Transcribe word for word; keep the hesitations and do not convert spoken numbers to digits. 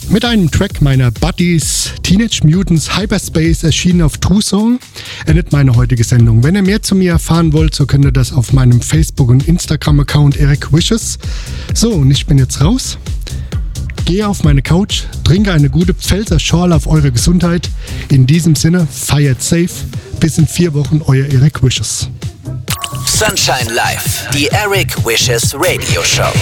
mit einem Track meiner Buddies Teenage Mutants Hyperspace, erschienen auf True Song, endet meine heutige Sendung. Wenn ihr mehr zu mir erfahren wollt, so könnt ihr das auf meinem Facebook- und Instagram-Account Eric Wishes. So, und ich bin jetzt raus. Gehe auf meine Couch, trinke eine gute Pfälzer Schorle auf eure Gesundheit. In diesem Sinne, feiert safe. Bis in vier Wochen, euer Eric Wishes. Sunshine Live, die Eric Wishes Radio Show.